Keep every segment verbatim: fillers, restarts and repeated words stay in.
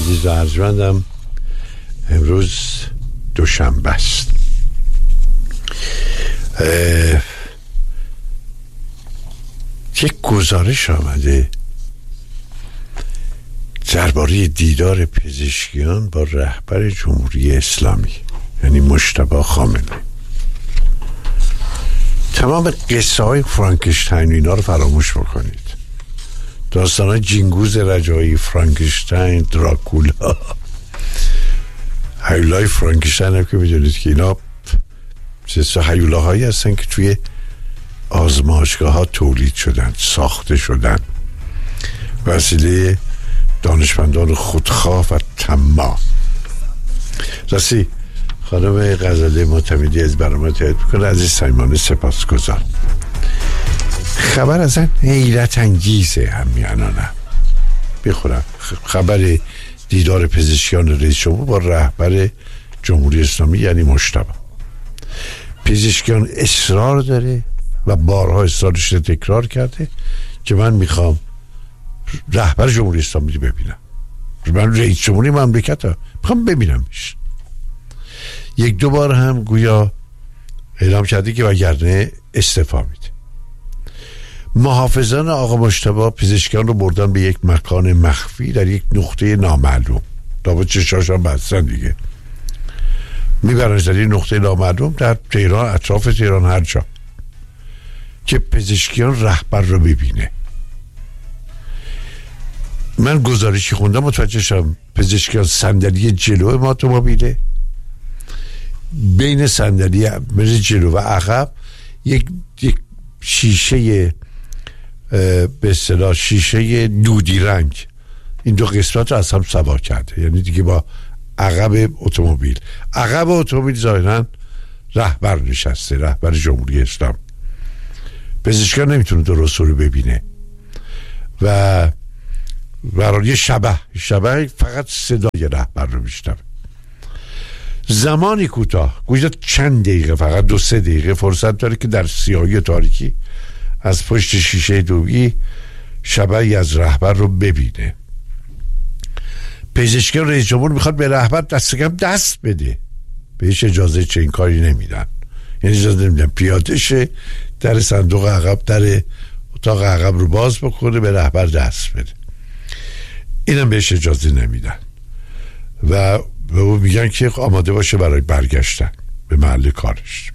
عزیز و ارجمندم، امروز دوشنبه است. یک گزارش آمده درباره دیدار پزشکیان با رهبر جمهوری اسلامی، یعنی مجتبی خامنه‌ای. تمام قصه های فرانکشتاین اینا رو فراموش بکنید. داستان های جینگوز رجایی، فرانکشتاین، دراکولا، هیولای فرانکشتاین هم که میدونید که اینا سه هیولاهایی هستن که توی آزمایشگاه ها تولید شدن، ساخته شدن وسیله دانشمندان خودخواه و طماع. راستی خانم غزاله معتمدی از برنامه تایید میکنه. عزیز صمیمانه سپاسگزار. خبر اصلا حیرت انگیزه همیانانه بخورم. خبر دیدار پزشکیان رئیس جمهور با رهبر جمهوری اسلامی یعنی مجتبی. پزشکیان اصرار داره و بارها اصرارش رو تکرار کرده که من میخوام رهبر جمهوری اسلامی رو ببینم، من رئیس جمهوری مملکت ها میخوام ببینمش. یک دو بار هم گویا اعلام کرده که وگرنه استعفا میده. محافظان آقا مجتبی پزشکیان رو بردن به یک مکان مخفی در یک نقطه نامعلوم. لابد چشاش هم بستن دیگه، میبرنش در یک نقطه نامعلوم در تهران، اطراف تهران، هر جا که پزشکیان رهبر رو ببینه. من گزارشی خوندم متوجه شدم پزشکیان صندلی جلو ما اتومبیله، بین صندلی جلو و عقب یک یک شیشه به اصطلاح شیشه دودی رنگ، این دو قسمت رو از هم سوا کرده. یعنی دیگه با عقب اتومبیل عقب اتومبیل ظاهرا رهبر نشسته، رهبر جمهوری اسلامی. پزشکیان نمیتونه درست رو ببینه و برای شبح شبح فقط صدای رهبر رو میشنوه. زمانی کوتاه، گویا چند دقیقه، فقط دو سه دقیقه فرصت داره که در سیاهی تاریکی از پشت شیشه دویی شبحی از رهبر رو ببینه. پزشکیان رئیس جمهور میخواد به رهبر دست کم دست بده، بهش اجازه چنین کاری نمیدن. یعنی اجازه نمیدن پیاده شه، در صندوق عقب، در اتاق عقب رو باز بکنه، به رهبر دست بده. اینم بهش اجازه نمیدن و به او میگن که آماده باشه برای برگشتن به محل کارش.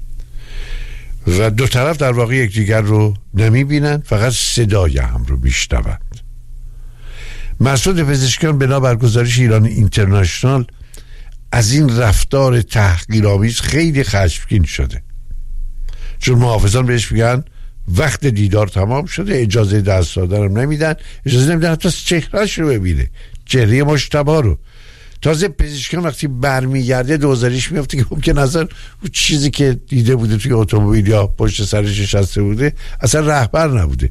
و دو طرف در واقع یکدیگر رو نمیبینن، فقط صدای هم رو میشنوند. مسعود پزشکیان بنابر گزارش ایران اینترنشنال از این رفتار تحقیرآمیز خیلی خشمگین شده، چون محافظان بهش میگن وقت دیدار تمام شده، اجازه دست دادن هم نمیدن، اجازه نمیدن حتی چهرهش رو ببینه، چهره مجتبی رو. تازه پزشکیان وقتی برمیگرده دوزاریش میفته که ممکن اصلا اون چیزی که دیده بوده توی اتومبیل یا پشت سرش نشسته بوده اصلا رهبر نبوده.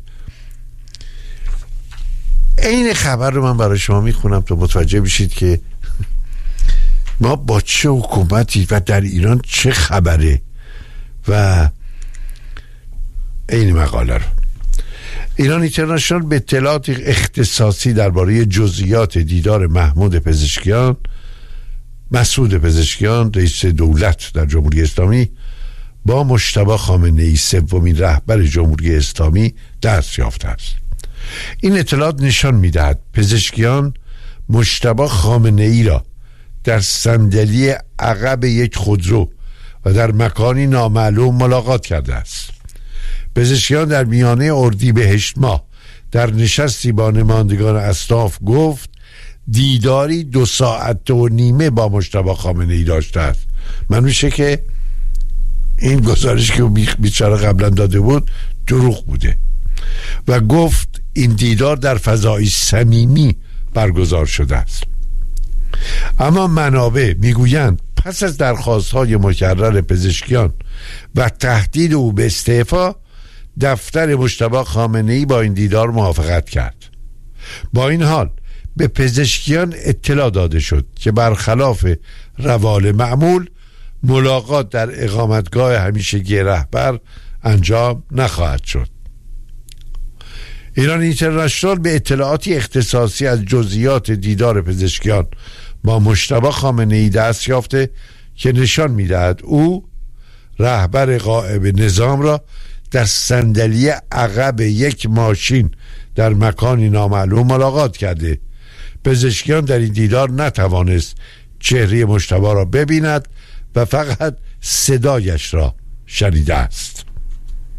این خبر رو من برای شما میخونم تا متوجه بشید که ما با چه حکومتی و در ایران چه خبره. و این مقاله رو ایران اینترنشنال به اطلاعات اختصاصی درباره جزئیات دیدار محمود پزشکیان مسعود پزشکیان رئیس دولت در جمهوری اسلامی با مجتبی خامنه‌ای سومین رهبر جمهوری اسلامی دست یافته است. این اطلاعات نشان می‌دهد پزشکیان مجتبی خامنه‌ای را در صندلی عقب یک خودرو و در مکانی نامعلوم ملاقات کرده است. پزشکیان در میانه اردیبهشت ماه در نشستی با نمایندگان اصناف گفت دیداری دو ساعت و نیمه با مجتبی خامنه‌ای داشته است. من میشه که این گزارش که بیچاره قبلا داده بود دروغ بوده و گفت این دیدار در فضای صمیمی برگزار شده است. اما منابع میگویند پس از درخواست‌های مکرر پزشکیان و تهدید او به استعفا، دفتر مجتبی خامنه‌ای با این دیدار موافقت کرد. با این حال به پزشکیان اطلاع داده شد که برخلاف روال معمول ملاقات در اقامتگاه همیشگی رهبر انجام نخواهد شد. ایران اینترنشنال به اطلاعاتی اختصاصی از جزئیات دیدار پزشکیان با مجتبی خامنه‌ای دست یافته که نشان می‌دهد او رهبر غائب نظام را در صندلی عقب یک ماشین در مکانی نامعلوم ملاقات کرده. پزشکیان در این دیدار نتوانست چهره مجتبی را ببیند و فقط صدایش را شنیده است.